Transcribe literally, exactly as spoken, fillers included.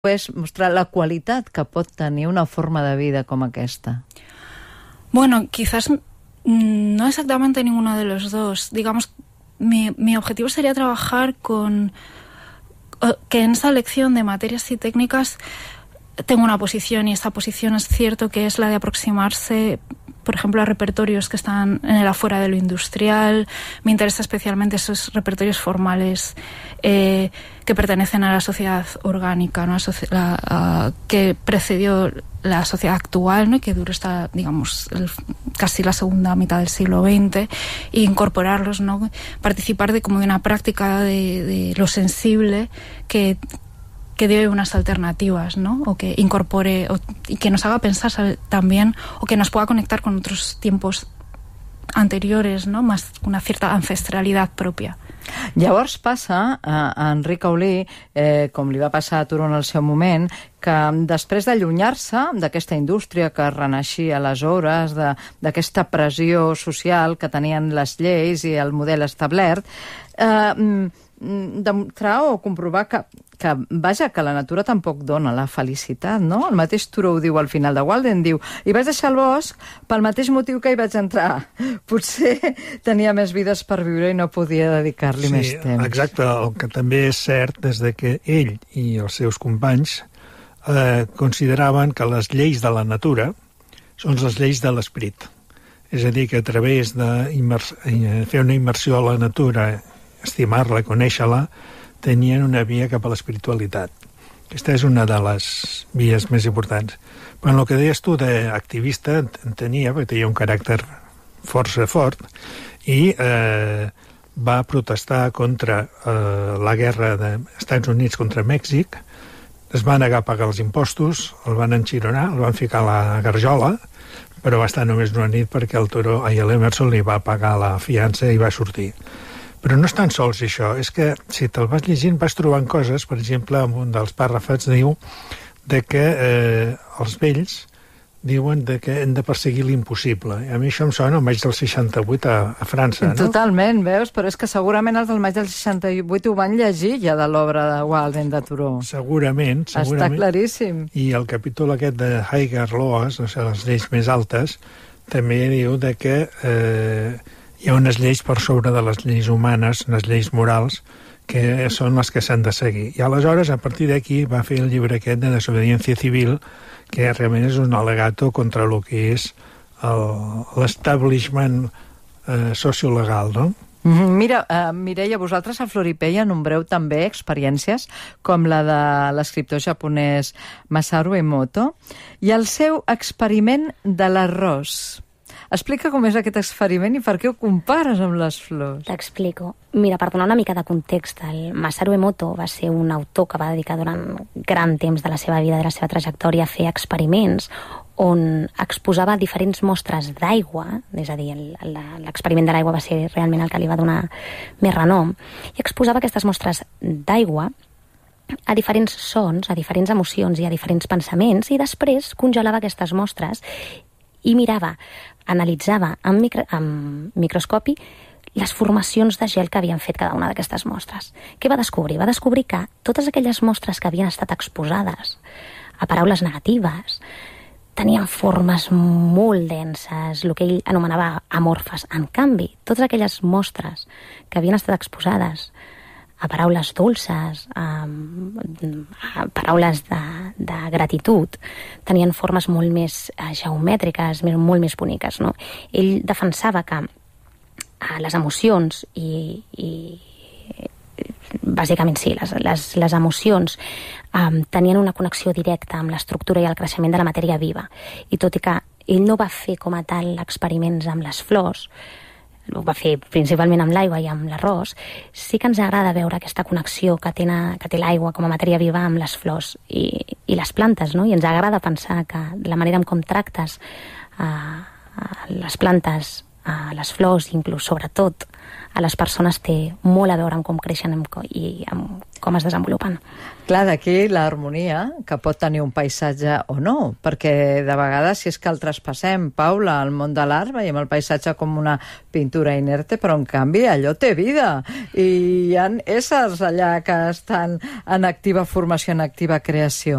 és mostrar la qualitat que pot tenir una forma de vida com aquesta. Bueno, quizás no exactamente ninguno de los dos. Digamos, mi, mi objetivo sería trabajar con que en esa lección de materias y técnicas tengo una posición, y esa posición es cierto que es la de aproximarse, por ejemplo, a repertorios que están en el afuera de lo industrial. Me interesa especialmente esos repertorios formales eh, que pertenecen a la sociedad orgánica, ¿no? a, a, que precedió la sociedad actual, ¿no? Y que duró hasta, digamos, el, casi la segunda mitad del siglo veinte, e incorporarlos, ¿no? Participar de como de una práctica de, de lo sensible que que dé unas alternativas, ¿no? O que incorpore o, y que nos haga pensar, ¿sabe? También, o que nos pueda conectar con otros tiempos anteriores, ¿no? Más una cierta ancestralidad propia. Llavors passa a, a Enric Aulí, eh, com li va passar a Turó en el seu moment, que després d'allunyar-se d'aquesta indústria que renaixia aleshores, d'aquesta pressió social que tenien les lleis i el model establert, eh, demostrar o comprovar que, que, vaja, que la natura tampoc dona la felicitat, no? El mateix Turó ho diu al final de Walden, diu, i vaig deixar el bosc pel mateix motiu que hi vaig entrar. Potser tenia més vides per viure i no podia dedicar-li sí, més temps. Exacte, el que també és cert és que ell i els seus companys eh, consideraven que les lleis de la natura són les lleis de l'esperit. És a dir, que a través de fer una immersió a la natura, estimar-la, conèixer-la, tenien una via cap a l'espiritualitat. Aquesta és una de les vies més importants. Però el que deies tu d'activista en tenia, perquè tenia un caràcter força fort, i eh, va protestar contra eh, la guerra dels Estats Units contra Mèxic, es va negar a pagar els impostos, el van enxironar, el van ficar a la garjola, però va estar només una nit perquè el Turó, ai, l'Emerson li va pagar la fiança i va sortir. Però no és tan sols això, és que si te'l vas llegint vas trobant coses, per exemple, en un dels pàrrafs diu de que eh, els vells diuen de que hem de perseguir l'impossible. A mi això em sona al maig del seixanta-vuit a, a França, no? Totalment, veus? Però és que segurament els del maig del seixanta-vuit ho van llegir ja de l'obra de Walden de Turó. Segurament, segurament. Està claríssim. I el capítol aquest de Higher Laws, o sigui, les lleis més altes, també diu de que eh, hi ha unes lleis per sobre de les lleis humanes, unes lleis morals, que són les que s'han de seguir. I aleshores, a partir d'aquí, va fer el llibre aquest de Desobediencia Civil, que realment és un al·legato contra el que és l'establishment eh, sociolegal, no? Mira, uh, Mireia, vosaltres a Floripella nombreu també experiències com la de l'escriptor japonès Masaru Emoto i el seu experiment de l'arròs. Explica com és aquest experiment i per què ho compares amb les flors. T'explico. Mira, per donar una mica de context, el Masaru Emoto va ser un autor que va dedicar durant gran temps de la seva vida, de la seva trajectòria, a fer experiments on exposava diferents mostres d'aigua, és a dir, l'experiment de l'aigua va ser realment el que li va donar més renom, i exposava aquestes mostres d'aigua a diferents sons, a diferents emocions i a diferents pensaments, i després congelava aquestes mostres i mirava, analitzava amb, micro, amb microscopi les formacions de gel que havien fet cada una d'aquestes mostres. Què va descobrir? Va descobrir que totes aquelles mostres que havien estat exposades a paraules negatives tenien formes molt denses, el que ell anomenava amorfes. En canvi, totes aquelles mostres que havien estat exposades a paraules dolces, a, a paraules de, de gratitud, tenien formes molt més geomètriques, molt més boniques, no? Ell defensava que les emocions i, i bàsicament sí, les, les, les emocions um, tenien una connexió directa amb l'estructura i el creixement de la matèria viva. I tot i que ell no va fer com a tal experiments amb les flors, ho va fer principalment amb l'aigua i amb l'arròs, sí que ens agrada veure aquesta connexió que té, que té l'aigua com a matèria viva amb les flors i, i les plantes, no? I ens agrada pensar que la manera en com tractes uh, les plantes a les flors, inclús sobretot a les persones, té molt a veure amb com creixen i amb com es desenvolupen. Clar, d'aquí l'harmonia que pot tenir un paisatge o no, perquè de vegades si és que el traspassem, Paula, al món de l'art, veiem el paisatge com una pintura inerte, però en canvi allò té vida i hi ha éssers allà que estan en activa formació, en activa creació.